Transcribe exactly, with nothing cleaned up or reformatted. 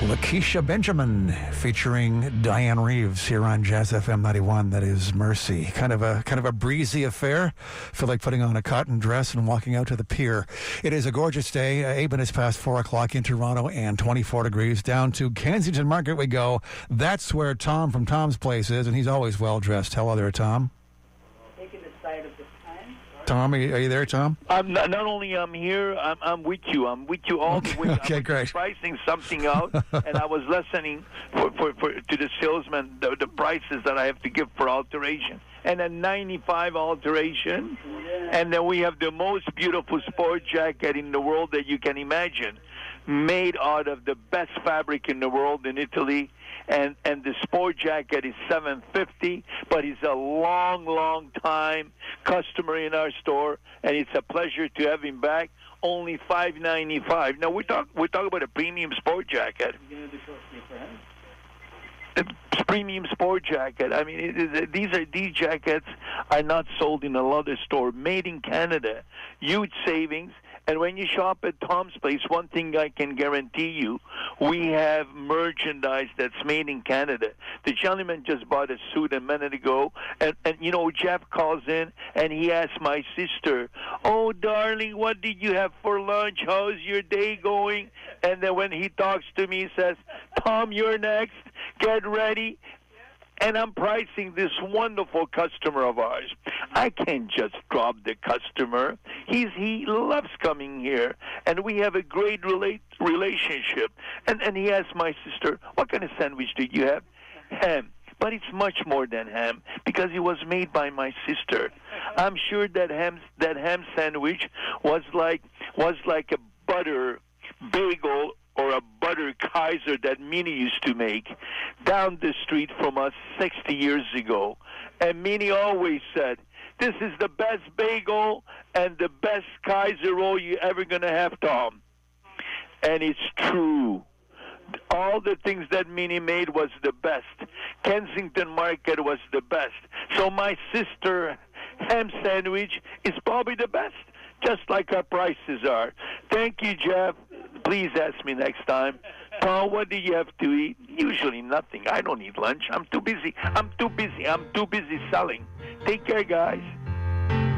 Lakeisha Benjamin featuring Diane Reeves here on Jazz F M ninety-one. That is Mercy. Kind of a kind of a breezy affair. Feel like putting on a cotton dress and walking out to the pier. It is a gorgeous day. Uh, eight minutes past four o'clock in Toronto and twenty-four degrees. Down to Kensington Market we go. That's where Tom from Tom's Place is, and he's always well dressed. Hello there, Tom. Taking the side of the time. Tom, are you, are you there, Tom? I'm not, not only I'm here, I'm, I'm with you. I'm with you all Okay, the way. okay, I was great. pricing something out, and I was listening for, for, for to the salesman the, the prices that I have to give for alteration, and a ninety-five alteration, and then we have the most beautiful sport jacket in the world that you can imagine, made out of the best fabric in the world in Italy. And and the sport jacket is seven fifty, but he's a long, long time customer in our store, and it's a pleasure to have him back. Only five ninety-five. Now we talk we talk about a premium sport jacket. A premium sport jacket. I mean, it, it, these are these jackets are not sold in a lot of store. Made in Canada, huge savings. And when you shop at Tom's Place, one thing I can guarantee you, we have merchandise that's made in Canada. The gentleman just bought a suit a minute ago, and, and you know, Jeff calls in, and he asks my sister, "Oh, darling, what did you have for lunch? How's your day going?" And then when he talks to me, he says, "Tom, you're next. Get ready." And I'm pricing this wonderful customer of ours. I can't just drop the customer. He's he loves coming here, and we have a great relate, relationship. And and he asked my sister, "What kind of sandwich did you have?" Ham. But it's much more than ham because it was made by my sister. I'm sure that ham that ham sandwich was like was like a butter bagel or a butter Kaiser that Minnie used to make down the street from us sixty years ago. And Minnie always said, "This is the best bagel and the best Kaiser roll you're ever going to have, Tom." And it's true. All the things that Minnie made was the best. Kensington Market was the best. So my sister ham sandwich is probably the best, just like our prices are. Thank you, Jeff. Please ask me next time. Paul, what do you have to eat? Usually nothing. I don't eat lunch. I'm too busy. I'm too busy. I'm too busy selling. Take care, guys.